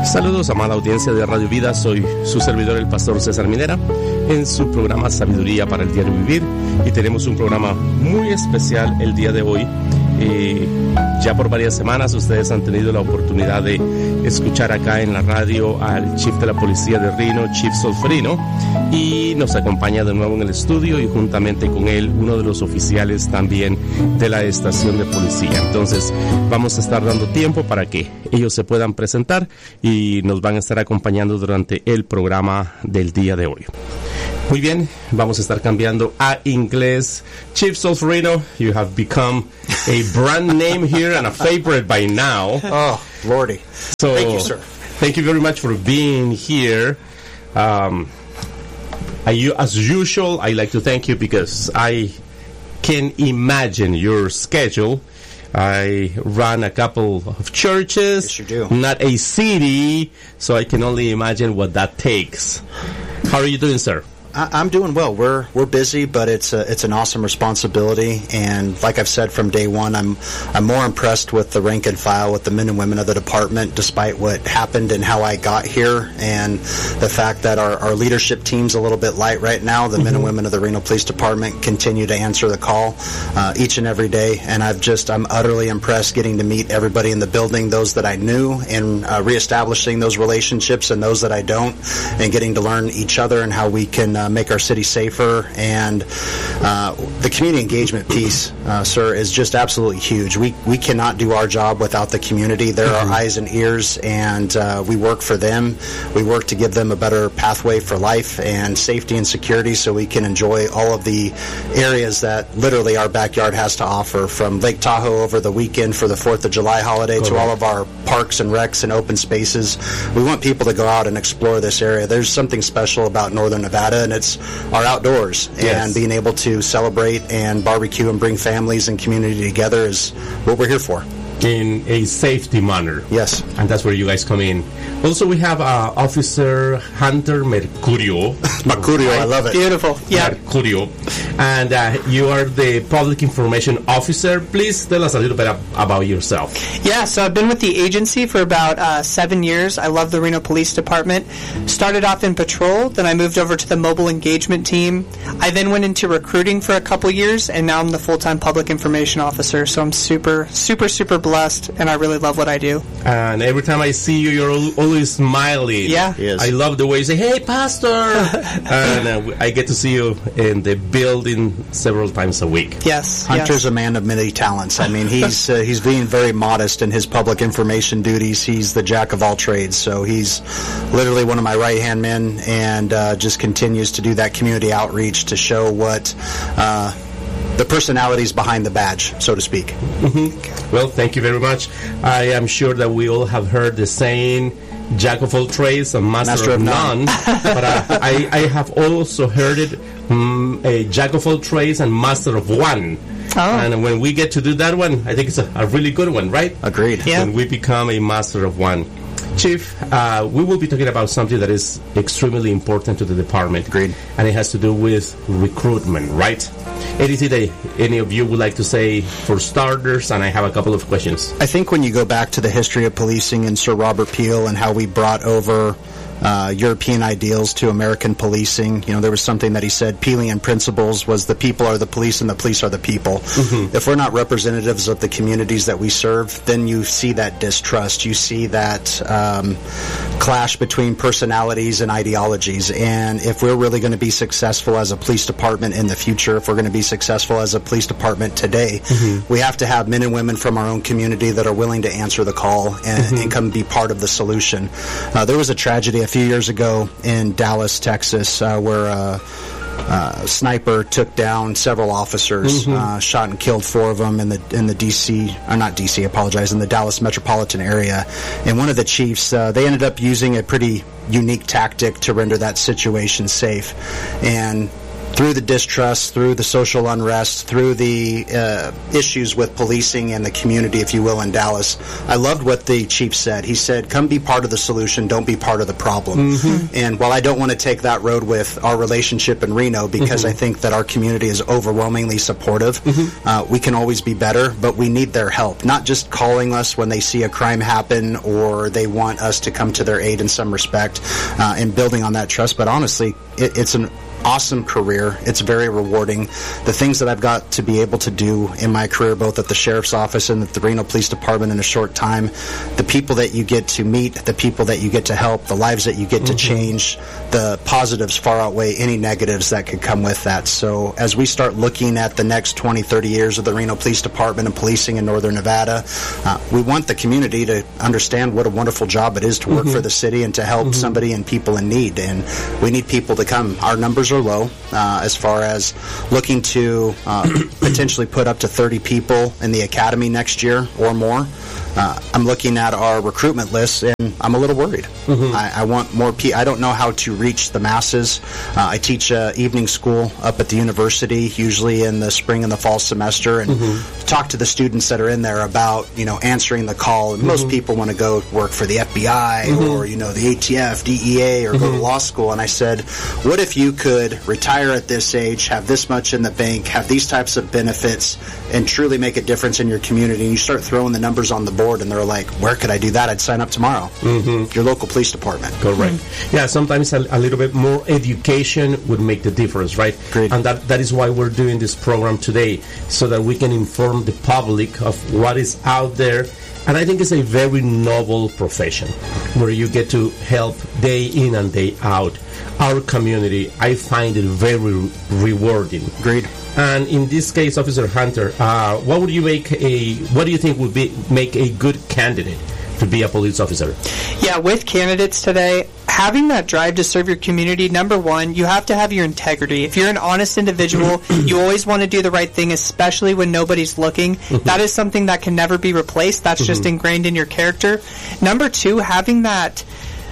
Saludos, amada audiencia de Radio Vida. Soy su servidor, el pastor César Minera, en su programa Sabiduría para el Diario Vivir. Y tenemos un programa muy especial el día de hoy. Ya por varias semanas ustedes han tenido la oportunidad de escuchar acá en la radio al chief de la policía de Reno, Chief Solferino, y nos acompaña de nuevo en el estudio y juntamente con él uno de los oficiales también de la estación de policía. Entonces vamos a estar dando tiempo para que ellos se puedan presentar y nos van a estar acompañando durante el programa del día de hoy. Muy bien, vamos a estar cambiando a inglés. Chief Solferino, you have become a brand name here and a favorite by now. Oh, Lordy. So, thank you, sir. Thank you very much for being here. As usual, I like to thank you because I can imagine your schedule. I run a couple of churches, yes, you do. Not a city, so I can only imagine what that takes. How are you doing, sir? I'm doing well. We're busy, but it's an awesome responsibility. And like I've said from day one, I'm more impressed with the rank and file, with the men and women of the department, despite what happened and how I got here, and the fact that our leadership team's a little bit light right now. The men and women of the Reno Police Department continue to answer the call each and every day, and I'm utterly impressed getting to meet everybody in the building, those that I knew, and reestablishing those relationships, and those that I don't, and getting to learn each other and how we can make our city safer. And the community engagement piece, sir, is just absolutely huge. We cannot do our job without the community. They're our eyes and ears, and we work for them. We work to give them a better pathway for life and safety and security, so we can enjoy all of the areas that literally our backyard has to offer, from Lake Tahoe over the weekend for the 4th of July holiday to all of our parks and recs and open spaces. We want people to go out and explore this area. There's something special about Northern Nevada, and it's our outdoors, and being able to celebrate and barbecue and bring families and community together is what we're here for. In a safety manner. Yes. And that's where you guys come in. Also, we have Officer Hunter Mercurio. Mercurio, I love it. Beautiful. Yeah. Mercurio. And you are the Public Information Officer. Please tell us a little bit about yourself. Yeah, so I've been with the agency for about 7 years. I love the Reno Police Department. Started off in patrol, then I moved over to the mobile engagement team. I then went into recruiting for a couple years, and now I'm the full-time Public Information Officer. So I'm super, super, super blessed, and I really love what I do. And every time I see you, you're always smiling. Yeah. Yes. I love the way you say, "Hey, Pastor!" And I get to see you in the building several times a week. Yes. Hunter's a man of many talents. I mean, he's being very modest in his public information duties. He's the jack of all trades, so he's literally one of my right-hand men, and just continues to do that community outreach to show what the personalities behind the badge, so to speak. Well, thank you very much. I am sure that we all have heard the saying, "Jack of all trades and master of none." But I have also heard it, a jack of all trades and master of one. Oh. And when we get to do that one, I think it's a really good one, right? Agreed. Yeah. When we become a master of one. Chief, we will be talking about something that is extremely important to the department. Agreed. And it has to do with recruitment, right? Anything that any of you would like to say for starters? And I have a couple of questions. I think when you go back to the history of policing and Sir Robert Peel and how we brought over European ideals to American policing, there was something that he said, Peelian principles was the people are the police and the police are the people. If we're not representatives of the communities that we serve, then you see that distrust. You see that clash between personalities and ideologies. And if we're really going to be successful as a police department in the future, if we're going to be successful as a police department today, we have to have men and women from our own community that are willing to answer the call and come be part of the solution. There was a tragedy a few years ago in Dallas, Texas, where a sniper took down several officers, shot and killed 4 of them in the Dallas metropolitan area. And one of the chiefs, they ended up using a pretty unique tactic to render that situation safe. And through the distrust, through the social unrest, through the issues with policing and the community, if you will, in Dallas. I loved what the chief said. He said, come be part of the solution, don't be part of the problem. And while I don't want to take that road with our relationship in Reno, because I think that our community is overwhelmingly supportive, we can always be better, but we need their help. Not just calling us when they see a crime happen or they want us to come to their aid in some respect, and building on that trust, but honestly, it's an awesome career. It's very rewarding. The things that I've got to be able to do in my career, both at the Sheriff's Office and at the Reno Police Department in a short time, the people that you get to meet, the people that you get to help, the lives that you get to change, the positives far outweigh any negatives that could come with that. So as we start looking at the next 20, 30 years of the Reno Police Department and policing in Northern Nevada, we want the community to understand what a wonderful job it is to work for the city and to help somebody and people in need. And we need people to come. Our numbers are low as far as looking to potentially put up to 30 people in the academy next year or more. I'm looking at our recruitment list, and I'm a little worried. I want more people. I don't know how to reach the masses. I teach evening school up at the university, usually in the spring and the fall semester, and talk to the students that are in there about, answering the call. And most people want to go work for the FBI or, the ATF, DEA, or go to law school. And I said, what if you could retire at this age, have this much in the bank, have these types of benefits, and truly make a difference in your community? And you start throwing the numbers on the board, and they're like, where could I do that? I'd sign up tomorrow. Your local police department. Correct. Yeah, sometimes a little bit more education would make the difference, right? Great. And that is why we're doing this program today, so that we can inform the public of what is out there. And I think it's a very noble profession where you get to help day in and day out our community. I find it very rewarding. Agreed. And in this case, Officer Hunter, what do you think would make a good candidate to be a police officer? Yeah, with candidates today, having that drive to serve your community, number one, you have to have your integrity. If you're an honest individual, you always want to do the right thing, especially when nobody's looking. That is something that can never be replaced. That's just ingrained in your character. Number two, having that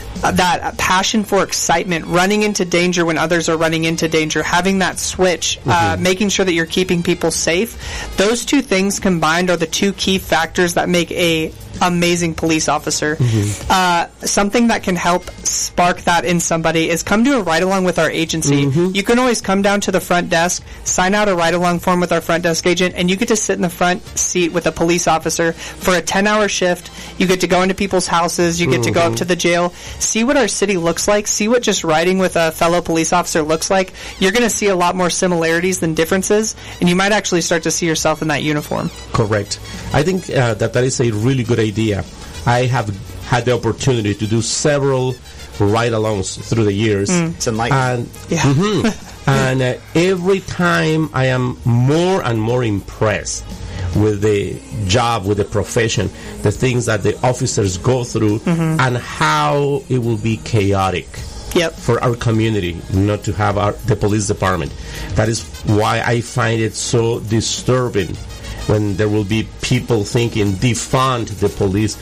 passion for excitement, running into danger when others are running into danger, having that switch, making sure that you're keeping people safe. Those two things combined are the two key factors that make a amazing police officer. Something that can help spark that in somebody is come to a ride-along with our agency. You can always come down to the front desk, sign out a ride-along form with our front desk agent, and you get to sit in the front seat with a police officer for a 10-hour shift. You get to go into people's houses. You get to go up to the jail, see what our city looks like, see what just riding with a fellow police officer looks like. You're going to see a lot more similarities than differences, and you might actually start to see yourself in that uniform. Correct. I think that is a really good idea. I have had the opportunity to do several ride-alongs through the years. It's enlightening. And every time I am more and more impressed with the job, with the profession, the things that the officers go through, and how it will be chaotic for our community not to have the police department. That is why I find it so disturbing when there will be people thinking defund the police.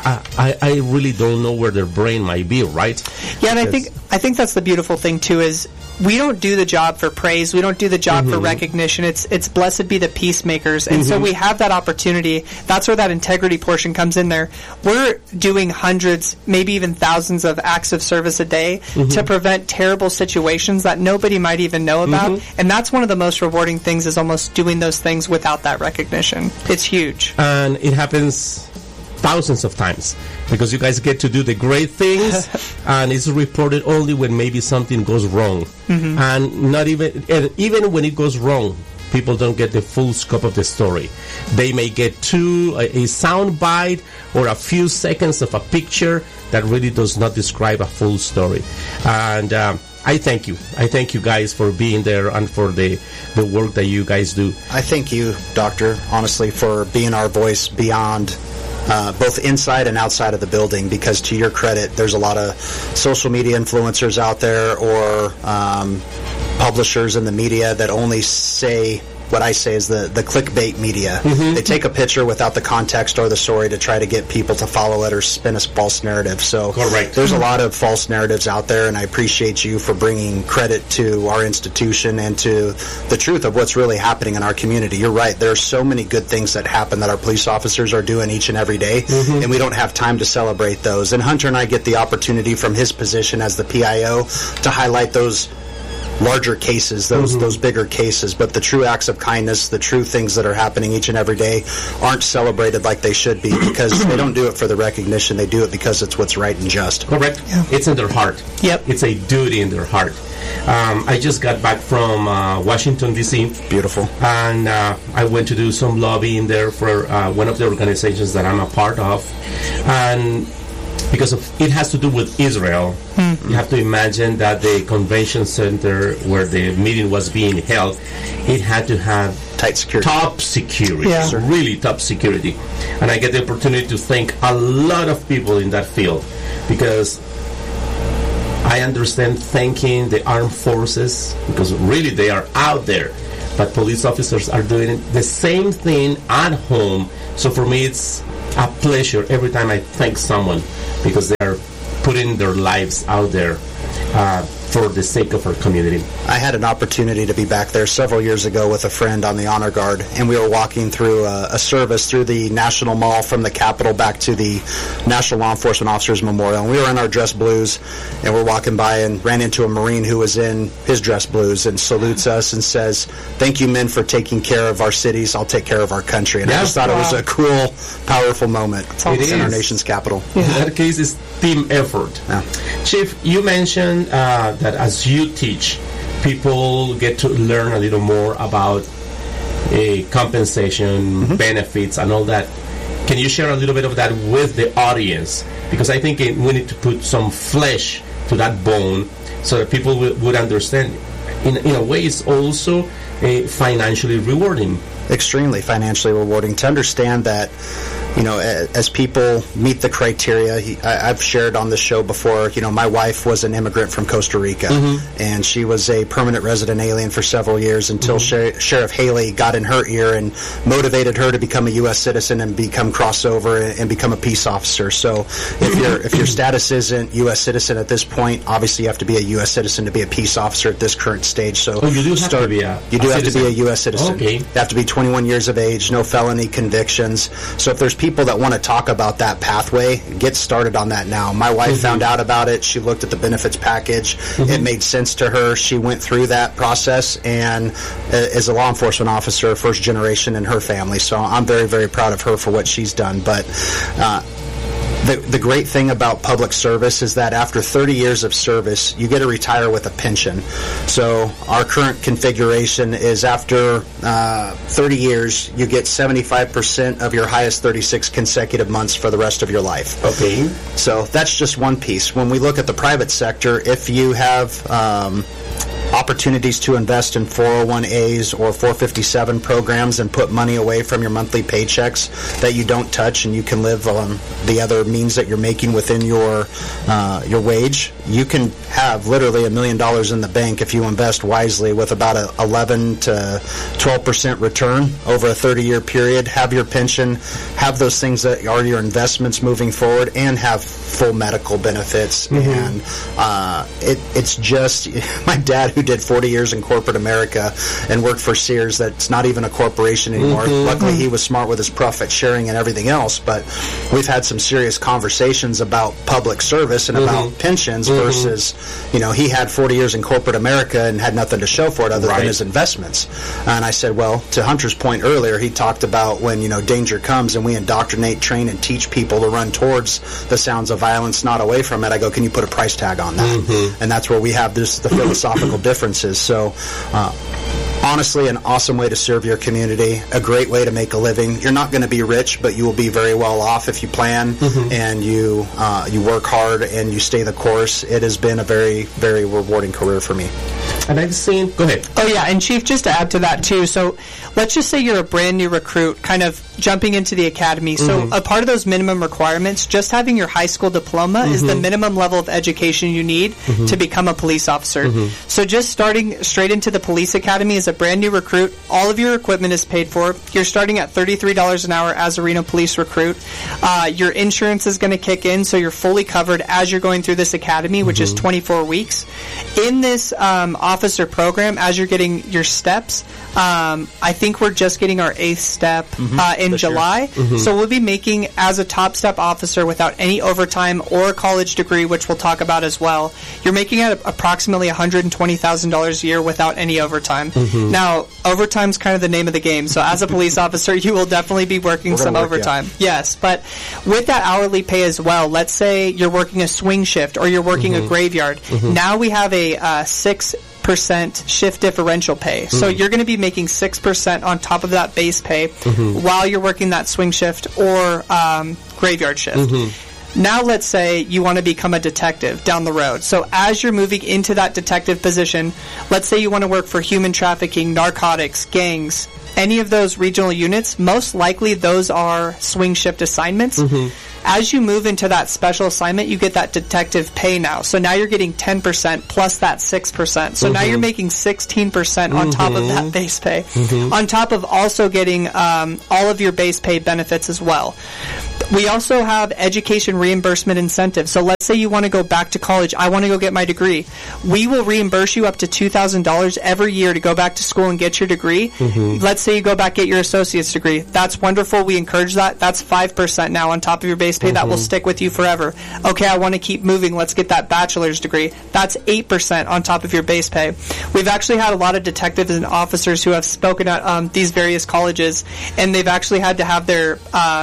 I really don't know where their brain might be, right? Yeah, and I think that's the beautiful thing too, is we don't do the job for praise. We don't do the job for recognition. It's blessed be the peacemakers. And so we have that opportunity. That's where that integrity portion comes in there. We're doing hundreds, maybe even thousands of acts of service a day to prevent terrible situations that nobody might even know about. And that's one of the most rewarding things, is almost doing those things without that recognition. It's huge. And it happens thousands of times, because you guys get to do the great things and it's reported only when maybe something goes wrong. And not even when it goes wrong, people don't get the full scope of the story. They may get a sound bite or a few seconds of a picture that really does not describe a full story. And I thank you. I thank you guys for being there and for the work that you guys do. I thank you, Doctor, honestly, for being our voice beyond both inside and outside of the building, because to your credit, there's a lot of social media influencers out there or publishers in the media that only say what I say is the clickbait media. They take a picture without the context or the story to try to get people to follow it or spin a false narrative. So there's a lot of false narratives out there, and I appreciate you for bringing credit to our institution and to the truth of what's really happening in our community. You're right. There are so many good things that happen that our police officers are doing each and every day, and we don't have time to celebrate those. And Hunter and I get the opportunity from his position as the PIO to highlight those larger cases, those bigger cases, but the true acts of kindness, the true things that are happening each and every day aren't celebrated like they should be, because they don't do it for the recognition. They do it because it's what's right and just. Correct. Yeah. It's in their heart. Yep. It's a duty in their heart. I just got back from Washington, D.C. Beautiful. And I went to do some lobbying there for one of the organizations that I'm a part of. And because it has to do with Israel, you have to imagine that the convention center where the meeting was being held, it had to have tight security, top security, really top security. And I get the opportunity to thank a lot of people in that field, because I understand thanking the armed forces, because really they are out there, but police officers are doing the same thing at home. So for me, it's a pleasure every time I thank someone, because they are putting their lives out there for the sake of our community. I had an opportunity to be back there several years ago with a friend on the Honor Guard, and we were walking through a service through the National Mall from the Capitol back to the National Law Enforcement Officers Memorial. And we were in our dress blues, and we're walking by and ran into a Marine who was in his dress blues and salutes us and says, "Thank you, men, for taking care of our cities. I'll take care of our country." And I just thought it was a cool, powerful moment in our nation's capital. In that case, it's team effort. Yeah. Chief, you mentioned that as you teach, people get to learn a little more about compensation, benefits, and all that. Can you share a little bit of that with the audience? Because I think we need to put some flesh to that bone so that people would understand. In a way, it's also financially rewarding. Extremely financially rewarding to understand that, you know, as people meet the criteria. I've shared on this show before, you know, my wife was an immigrant from Costa Rica, and she was a permanent resident alien for several years until Sheriff Haley got in her ear and motivated her to become a U.S. citizen and become crossover and become a peace officer. So if your status isn't U.S. citizen at this point, obviously you have to be a U.S. citizen to be a peace officer at this current stage. So you do have to be a U.S. citizen. Okay. You have to be 21 years of age, no felony convictions. So if there's people that want to talk about that pathway, get started on that now. My wife found out about it. She looked at the benefits package. It made sense to her. She went through that process and is a law enforcement officer, first generation in her family. So I'm very, very proud of her for what she's done. But the great thing about public service is that after 30 years of service, you get to retire with a pension. So our current configuration is after 30 years, you get 75% of your highest 36 consecutive months for the rest of your life. Okay. So that's just one piece. When we look at the private sector, if you have opportunities to invest in 401As or 457 programs and put money away from your monthly paychecks that you don't touch, and you can live on the other means that you're making within your wage, you can have literally $1 million in the bank if you invest wisely with about a 11 to 12% return over a 30-year period. Have your pension, have those things that are your investments moving forward, and have full medical benefits. And it's just my dad, who did 40 years in corporate America and worked for Sears, that's not even a corporation anymore. Luckily, he was smart with his profit sharing and everything else, but we've had some serious conversations about public service and about pensions versus, you know, he had 40 years in corporate America and had nothing to show for it other than his investments. And I said, well, to Hunter's point earlier, he talked about when, you know, danger comes and we indoctrinate, train, and teach people to run towards the sounds of violence, not away from it. I go, can you put a price tag on that? And that's where we have the philosophical differences. So honestly, an awesome way to serve your community, a great way to make a living. You're not going to be rich, but you will be very well off if you plan and you work hard and you stay the course. It has been a very, very rewarding career for me. And I've seen... Go ahead. Oh, yeah, and Chief, just to add to that, too, so let's just say you're a brand new recruit kind of jumping into the academy. So a part of those minimum requirements, just having your high school diploma is the minimum level of education you need to become a police officer. So just starting straight into the police academy is a brand new recruit. All of your equipment is paid for. You're starting at $33 an hour as a Reno Police recruit. Your insurance is going to kick in, so you're fully covered as you're going through this academy, which is 24 weeks. In this officer program, as you're getting your steps, I think we're just getting our 8th step in July. So we'll be making, as a top step officer without any overtime or a college degree, which we'll talk about as well, you're making at approximately $120,000 a year without any overtime. Now, overtime's kind of the name of the game. So as a police officer, you will definitely be working some overtime. Yes, but with that hourly pay as well, let's say you're working a swing shift or you're working a graveyard. Now we have a 6% shift differential pay. So you're going to be making 6% on top of that base pay while you're working that swing shift or graveyard shift. Now let's say you want to become a detective down the road. So as you're moving into that detective position, let's say you want to work for human trafficking, narcotics, gangs, any of those regional units, most likely those are swing shift assignments. As you move into that special assignment, you get that detective pay now. So now you're getting 10% plus that 6%. So now you're making 16% on top of that base pay. On top of also getting all of your base pay benefits as well. We also have education reimbursement incentives. So let's say you want to go back to college. I want to go get my degree. We will reimburse you up to $2,000 every year to go back to school and get your degree. Let's say you go back get your associate's degree. That's wonderful. We encourage that. That's 5% now on top of your base pay. That will stick with you forever. Okay, I want to keep moving. Let's get that bachelor's degree. That's 8% on top of your base pay. We've actually had a lot of detectives and officers who have spoken at these various colleges, and they've actually had to have their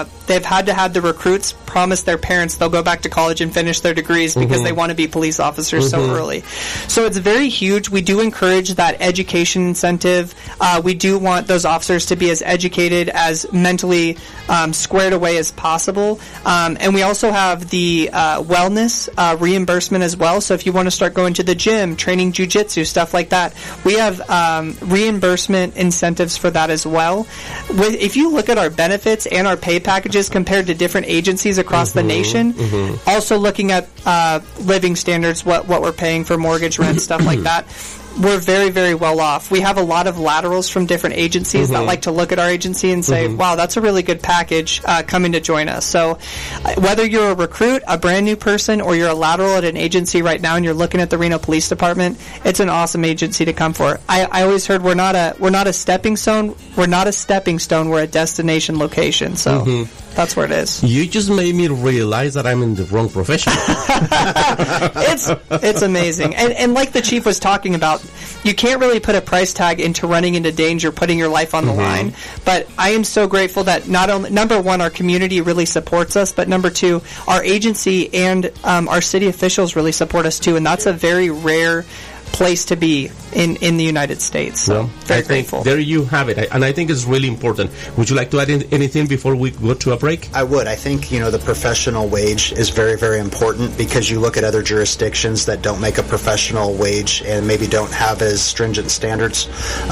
the recruits promise their parents they'll go back to college and finish their degrees because they want to be police officers so early. So it's very huge. We do encourage that education incentive. We do want those officers to be as educated, as mentally squared away as possible. And we also have the wellness reimbursement as well. So if you want to start going to the gym, training jiu-jitsu, stuff like that, we have reimbursement incentives for that as well. If you look at our benefits and our pay packages compared to different agencies across the nation, also looking at living standards, what we're paying for mortgage, rent, stuff like that, we're very, very well off. We have a lot of laterals from different agencies that like to look at our agency and say, wow, that's a really good package coming to join us. So whether you're a recruit, a brand new person, or you're a lateral at an agency right now and you're looking at the Reno Police Department, it's an awesome agency to come for. I always heard we're not a stepping stone. We're not a stepping stone. We're a destination location. So that's where it is. You just made me realize that I'm in the wrong profession. It's amazing. And like the chief was talking about, you can't really put a price tag into running into danger, putting your life on the line. But I am so grateful that not only, number one, our community really supports us, but number two, our agency and our city officials really support us too. And that's a very rare place to be in the United States. So very grateful. There you have it, and I think it's really important. Would you like to add anything before we go to a break? I would. I think the professional wage is very, very important, because you look at other jurisdictions that don't make a professional wage and maybe don't have as stringent standards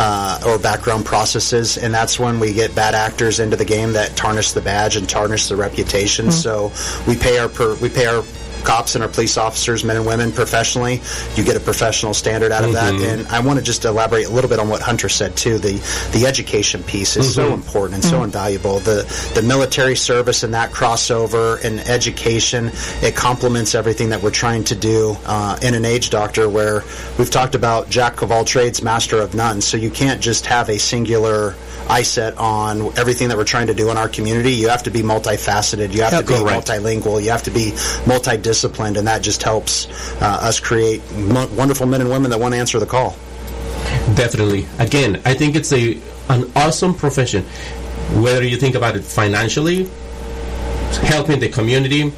or background processes, and that's when we get bad actors into the game that tarnish the badge and tarnish the reputation. So we pay our cops and our police officers, men and women, professionally. You get a professional standard out of that. And I want to just elaborate a little bit on what Hunter said too. The education piece is so important and so invaluable. The military service and that crossover and education, it complements everything that we're trying to do in an age doctor, where we've talked about jack of all trades, master of none. So you can't just have a singular eyesight on everything that we're trying to do in our community. You have to be multifaceted. You have to be multilingual. You have to be multidisciplined, and that just helps us create wonderful men and women that want to answer the call. Definitely. Again, I think it's an awesome profession. Whether you think about it financially, helping the community,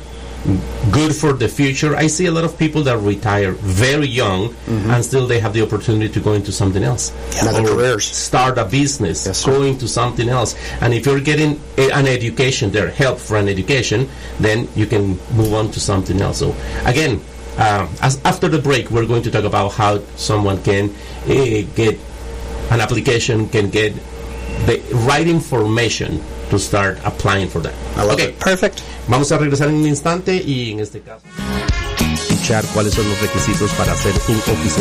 good for the future. I see a lot of people that retire very young and still they have the opportunity to go into something else. Or careers. Start a business, go into something else. And if you're getting an education there, help for an education, then you can move on to something else. So again, after the break, we're going to talk about how someone can get an application, can get the right information to start applying for that. I love it. Perfect. Vamos a regresar en un instante y en este caso escuchar cuáles son los requisitos para ser un oficial